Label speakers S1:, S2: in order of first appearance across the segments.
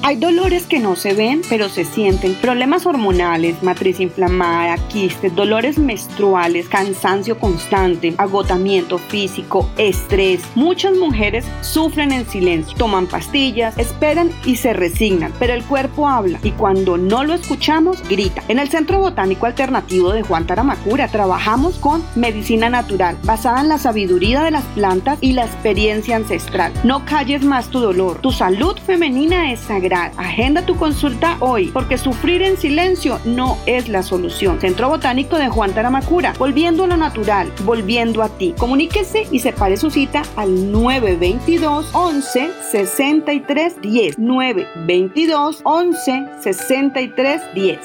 S1: Hay dolores que no se ven, pero se sienten. Problemas hormonales, matriz inflamada, quistes, dolores menstruales, cansancio constante, agotamiento físico, estrés. Muchas mujeres sufren en silencio, toman pastillas, esperan y se resignan, pero el cuerpo habla y cuando no lo escuchamos, grita. En el Centro Botánico Alternativo de Juan Taramacura trabajamos con medicina natural, basada en la sabiduría de las plantas y la experiencia ancestral. No calles más tu dolor. Tu salud femenina es sagrada. Agenda tu consulta hoy, porque sufrir en silencio no es la solución. Centro Botánico de Juan Taramacura, volviendo a lo natural, volviendo a ti. Comuníquese y separe su cita al 922 11 63 10. 922 11 63 10.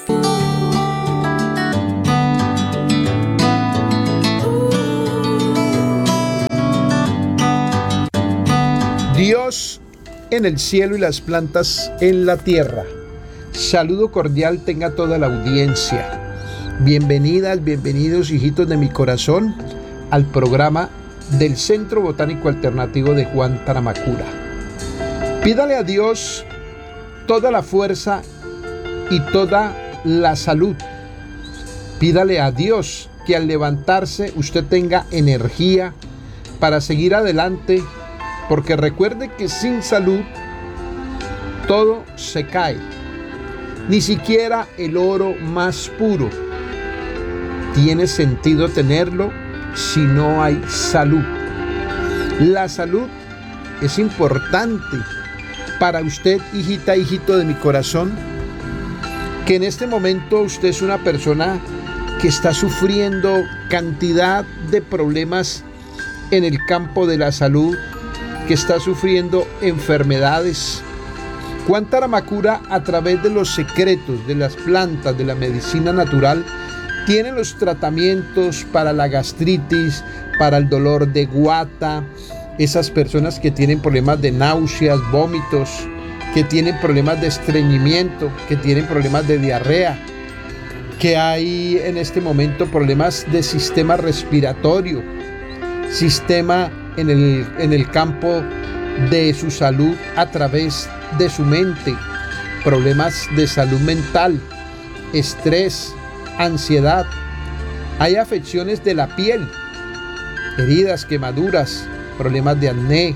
S2: Dios en el cielo y las plantas en la tierra. Saludo cordial tenga toda la audiencia. Bienvenidas, bienvenidos, hijitos de mi corazón, al programa del Centro Botánico Alternativo de Juan Taramacura. Pídale a Dios toda la fuerza y toda la salud. Pídale a Dios que al levantarse usted tenga energía para seguir adelante, porque recuerde que sin salud todo se cae, ni siquiera el oro más puro tiene sentido tenerlo si no hay salud. La salud es importante para usted, hijita, hijito de mi corazón, que en este momento usted es una persona que está sufriendo cantidad de problemas en el campo de la salud, que está sufriendo enfermedades. Juan Taramacura, a través de los secretos de las plantas, de la medicina natural, tiene los tratamientos para la gastritis, para el dolor de guata, esas personas que tienen problemas de náuseas, vómitos, que tienen problemas de estreñimiento, que tienen problemas de diarrea, que hay en este momento problemas de sistema respiratorio, sistema en el campo de su salud a través de su mente, problemas de salud mental, estrés, ansiedad. Hay afecciones de la piel, heridas, quemaduras, problemas de acné.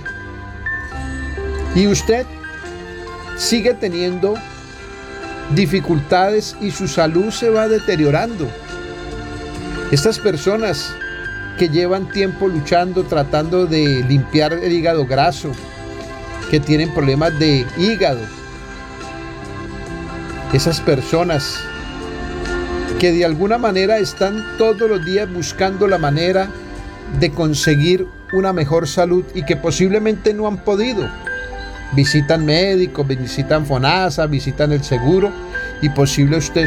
S2: Y usted sigue teniendo dificultades y su salud se va deteriorando. Estas personas que llevan tiempo luchando, tratando de limpiar el hígado graso, que tienen problemas de hígado, esas personas que de alguna manera están todos los días buscando la manera de conseguir una mejor salud y que posiblemente no han podido. Visitan médicos, visitan FONASA, visitan el seguro y posiblemente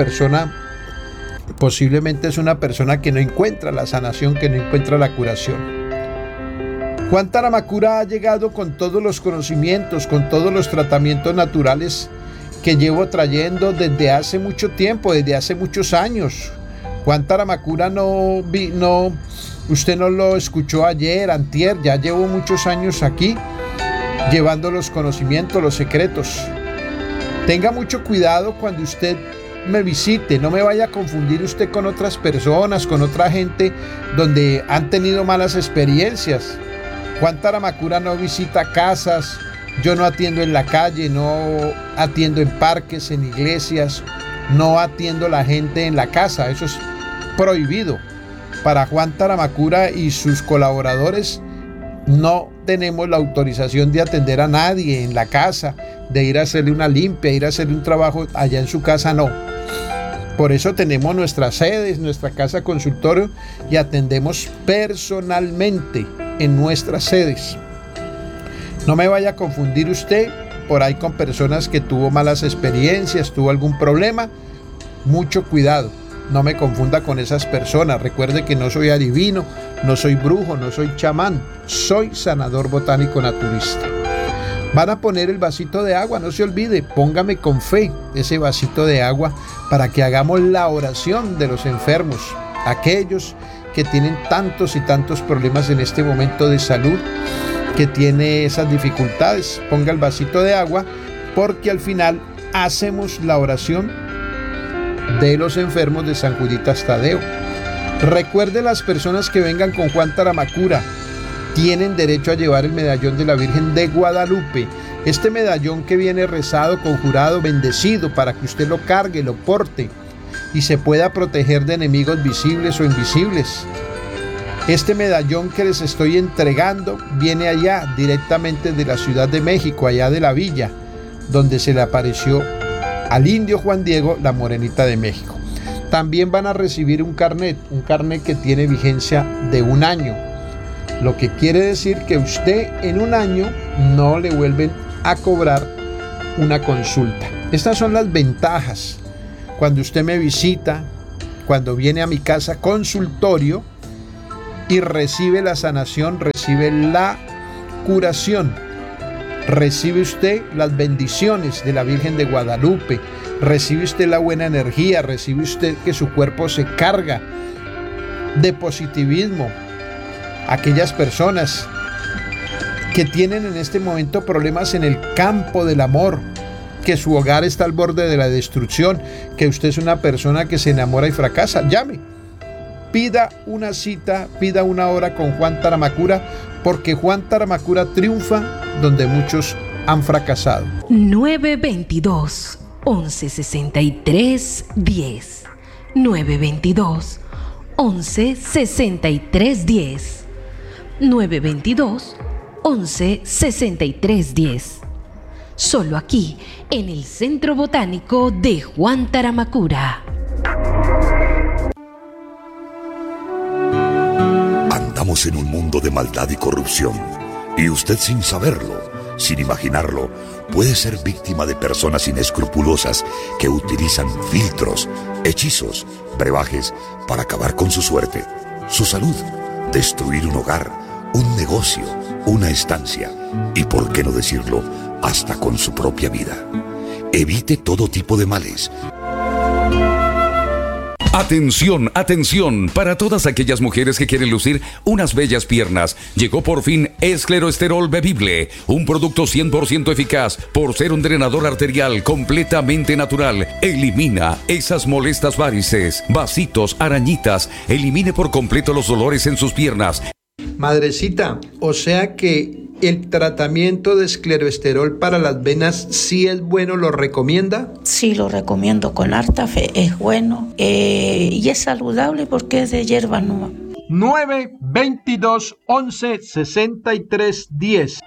S2: es una persona que no encuentra la sanación, que no encuentra la curación. Juan Taramacura ha llegado con todos los conocimientos, con todos los tratamientos naturales que llevo trayendo desde hace mucho tiempo, desde hace muchos años. Juan Taramacura usted no lo escuchó ayer, antier, ya llevo muchos años aquí, llevando los conocimientos, los secretos. Tenga mucho cuidado cuando usted me visite, no me vaya a confundir usted con otras personas, con otra gente donde han tenido malas experiencias. Juan Taramacura no visita casas, yo no atiendo en la calle, no atiendo en parques, en iglesias, no atiendo a la gente en la casa, eso es prohibido. Para Juan Taramacura y sus colaboradores no tenemos la autorización de atender a nadie en la casa, de ir a hacerle una limpia, ir a hacerle un trabajo allá en su casa, no. Por eso tenemos nuestras sedes, nuestra casa consultorio y atendemos personalmente en nuestras sedes. No me vaya a confundir usted por ahí con personas que tuvo malas experiencias, tuvo algún problema. Mucho cuidado, no me confunda con esas personas. Recuerde que no soy adivino, no soy brujo, no soy chamán, soy sanador botánico naturista. Van a poner el vasito de agua, no se olvide, póngame con fe ese vasito de agua para que hagamos la oración de los enfermos, aquellos que tienen tantos y tantos problemas en este momento de salud, que tiene esas dificultades. Ponga el vasito de agua porque al final hacemos la oración de los enfermos de San Juditas Tadeo. Recuerde, las personas que vengan con Juan Taramacura tienen derecho a llevar el medallón de la Virgen de Guadalupe. Este medallón que viene rezado, conjurado, bendecido, para que usted lo cargue, lo porte y se pueda proteger de enemigos visibles o invisibles. Este medallón que les estoy entregando viene allá, directamente de la Ciudad de México, allá de la villa, donde se le apareció al indio Juan Diego, la Morenita de México. También van a recibir un carnet que tiene vigencia de 1 año, lo que quiere decir que usted en 1 año no le vuelven a cobrar una consulta. Estas son las ventajas cuando usted me visita, cuando viene a mi casa consultorio y recibe la sanación, recibe la curación, recibe usted las bendiciones de la Virgen de Guadalupe, recibe usted la buena energía, recibe usted que su cuerpo se carga de positivismo. Aquellas personas que tienen en este momento problemas en el campo del amor, que su hogar está al borde de la destrucción, que usted es una persona que se enamora y fracasa, llame, pida una cita, pida una hora con Juan Taramacura, porque Juan Taramacura triunfa donde muchos han fracasado.
S3: 922-1163-10 922-1163-10 922-1163-10. Solo aquí, en el Centro Botánico de Juan Taramacura.
S4: Andamos en un mundo de maldad y corrupción, y usted, sin saberlo, sin imaginarlo, puede ser víctima de personas inescrupulosas que utilizan filtros, hechizos, brebajes para acabar con su suerte, su salud, destruir un hogar, un negocio, una estancia y, por qué no decirlo, hasta con su propia vida. Evite todo tipo de males.
S5: Atención, atención, para todas aquellas mujeres que quieren lucir unas bellas piernas, llegó por fin Escleroesterol Bebible, un producto 100% eficaz por ser un drenador arterial completamente natural. Elimina esas molestas varices, vasitos, arañitas, elimine por completo los dolores en sus piernas.
S2: Madrecita, o sea que el tratamiento de escleroesterol para las venas sí es bueno, ¿lo recomienda?
S6: Sí, lo recomiendo con harta fe, es bueno y es saludable porque es de hierba nueva.
S2: 922-11-63-10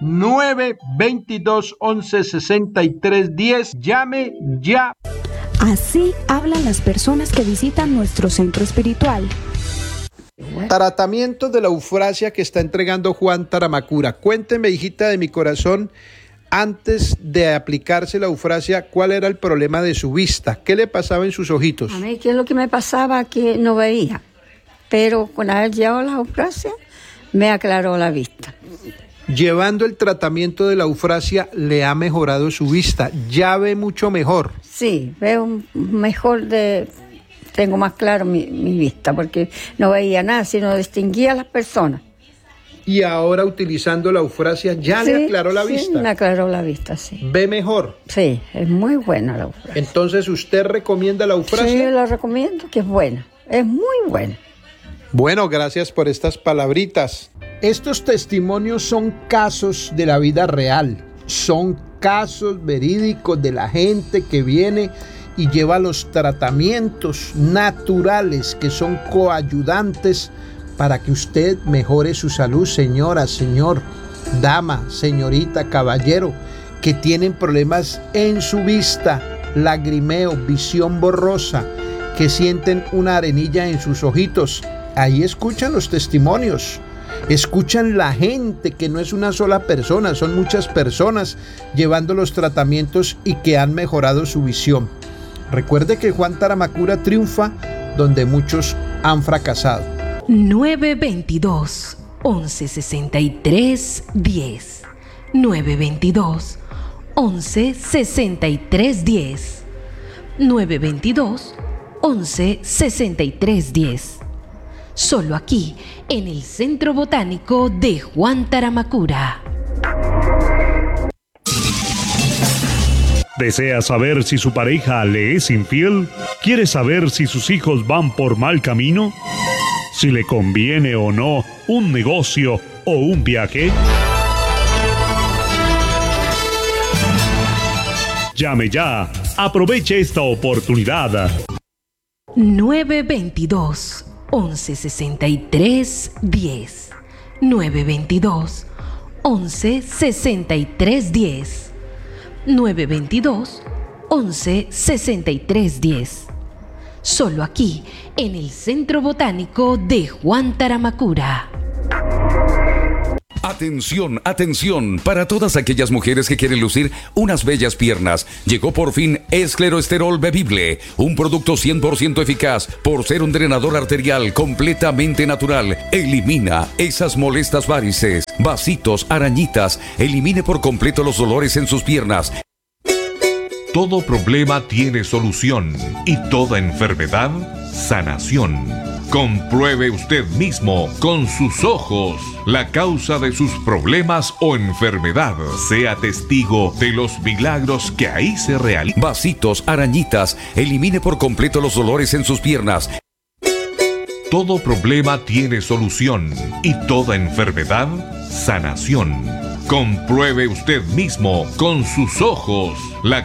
S2: 922-11-63-10. Llame ya.
S7: Así hablan las personas que visitan nuestro centro espiritual.
S2: Tratamiento de la eufrasia que está entregando Juan Taramacura. Cuénteme, hijita de mi corazón, antes de aplicarse la eufrasia, ¿cuál era el problema de su vista? ¿Qué le pasaba en sus ojitos?
S8: A mí, ¿qué es lo que me pasaba? Que no veía, pero con haber llevado la eufrasia, me aclaró la vista.
S2: Llevando el tratamiento de la eufrasia, le ha mejorado su vista. Ya ve mucho mejor.
S8: Sí, veo mejor tengo más claro mi vista, porque no veía nada, sino distinguía a las personas.
S2: Y ahora, utilizando la eufrasia, ¿ya le aclaró la vista?
S8: Sí, me aclaró la vista, sí.
S2: ¿Ve mejor?
S8: Sí, es muy buena la eufrasia.
S2: Entonces, ¿usted recomienda la eufrasia?
S8: Sí, la recomiendo, que es buena, es muy buena.
S2: Bueno, gracias por estas palabritas. Estos testimonios son casos de la vida real, son casos verídicos de la gente que viene y lleva los tratamientos naturales que son coayudantes para que usted mejore su salud, señora, señor, dama, señorita, caballero, que tienen problemas en su vista, lagrimeo, visión borrosa, que sienten una arenilla en sus ojitos. Ahí escuchan los testimonios, escuchan la gente, que no es una sola persona, son muchas personas llevando los tratamientos y que han mejorado su visión. Recuerde que Juan Taramacura triunfa donde muchos han fracasado.
S3: 922-1163-10 922-1163-10 922-1163-10. Solo aquí, en el Centro Botánico de Juan Taramacura.
S9: ¿Desea saber si su pareja le es infiel? ¿Quiere saber si sus hijos van por mal camino? ¿Si le conviene o no un negocio o un viaje? Llame ya. Aproveche esta oportunidad.
S3: 922 1163 10. 922 1163 10. 922 1163 10. Solo aquí, en el Centro Botánico de Juan Taramacura.
S5: Atención, atención, para todas aquellas mujeres que quieren lucir unas bellas piernas, llegó por fin Escleroesterol Bebible, un producto 100% eficaz por ser un drenador arterial completamente natural. Elimina esas molestas varices, vasitos, arañitas, elimine por completo los dolores en sus piernas.
S10: Todo problema tiene solución y toda enfermedad, sanación. Compruebe usted mismo con sus ojos la causa de sus problemas o enfermedad. Sea testigo de los milagros que ahí se realizan.
S5: Vasitos, arañitas, elimine por completo los dolores en sus piernas.
S10: Todo problema tiene solución y toda enfermedad, sanación. Compruebe usted mismo con sus ojos la